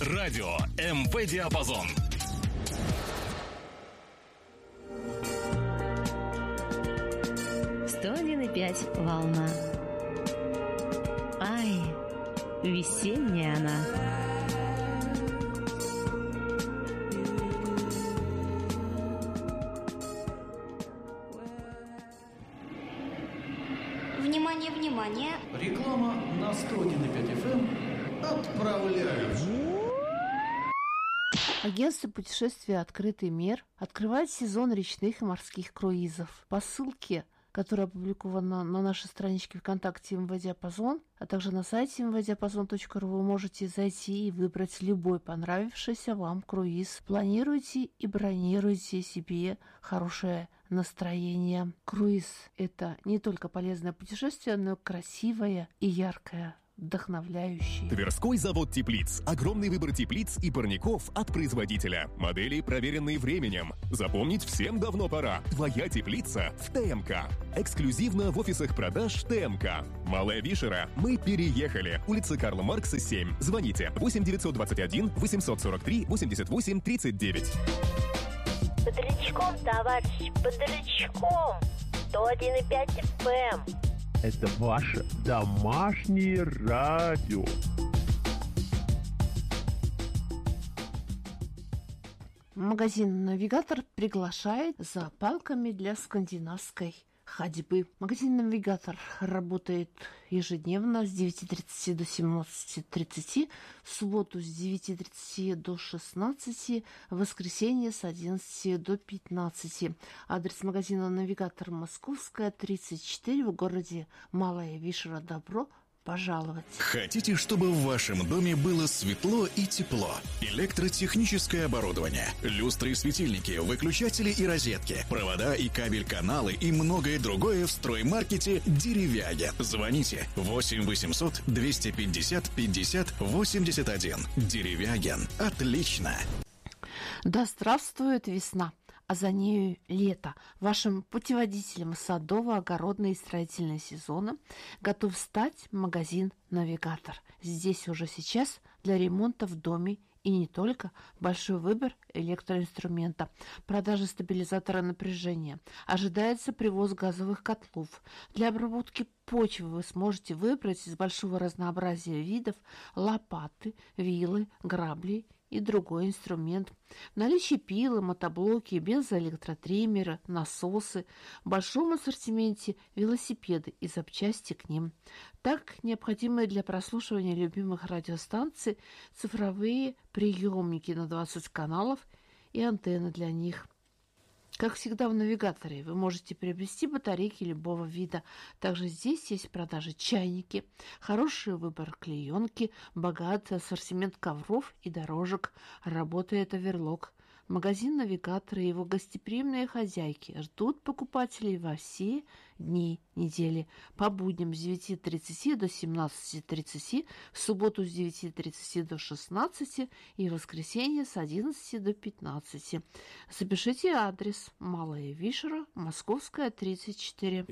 Радио МВ-диапазон. Волна. Ай, весенняя она. Внимание, внимание. Реклама на 101,5 FM отправляют. Агентство путешествия «Открытый мир» открывает сезон речных и морских круизов. По ссылке, которая опубликована на нашей страничке ВКонтакте МВ-диапазон, а также на сайте mvdiapazon.ru, вы можете зайти и выбрать любой понравившийся вам круиз. Планируйте и бронируйте себе хорошее настроение. Круиз – это не только полезное путешествие, но и красивое и яркое. Вдохновляющий. Тверской завод теплиц. Огромный выбор теплиц и парников от производителя. Модели, проверенные временем. Запомнить всем давно пора. Твоя теплица в ТМК. Эксклюзивно в офисах продаж ТМК. Малая Вишера. Мы переехали. Улица Карла Маркса, 7. Звоните 8 921 843 88 39. Бодрячком, товарищ, бодрячком. 101,5 FM. Это ваше домашнее радио. Магазин «Навигатор» приглашает за палками для скандинавской ходьбы. Магазин «Навигатор» работает ежедневно с 9:30 до 17:30, в субботу с 9:30 до 16, в воскресенье с 11 до 15. Адрес магазина «Навигатор» Московская, 34, в городе Малая Вишера. Добро пожаловать. Хотите, чтобы в вашем доме было светло и тепло? Электротехническое оборудование, люстры и светильники, выключатели и розетки, провода и кабель-каналы и многое другое в строймаркете «Деревяги». Звоните 8 800 250 50 81. «Деревягин». Отлично! Да здравствует весна, а за нею лето. Вашим путеводителем садово-огородного и строительного сезона готов стать магазин «Навигатор». Здесь уже сейчас для ремонта в доме и не только большой выбор электроинструмента, продажа стабилизатора напряжения. Ожидается привоз газовых котлов. Для обработки почвы вы сможете выбрать из большого разнообразия видов лопаты, вилы, грабли и другой инструмент. В наличии пилы, мотоблоки, бензоэлектротриммеры, насосы, в большом ассортименте велосипеды и запчасти к ним. Так, необходимые для прослушивания любимых радиостанций цифровые приемники на 20 каналов и антенны для них. Как всегда в «Навигаторе» вы можете приобрести батарейки любого вида. Также здесь есть в продаже чайники, хороший выбор клеенки, богатый ассортимент ковров и дорожек. Работает оверлок. Магазин «Навигатор» и его гостеприимные хозяйки ждут покупателей во все дни недели. По будням с 9:30 до 17:30, в субботу с 9:30 до 16 и в воскресенье с 11 до 15. Запишите адрес: Малая Вишера, Московская, 34.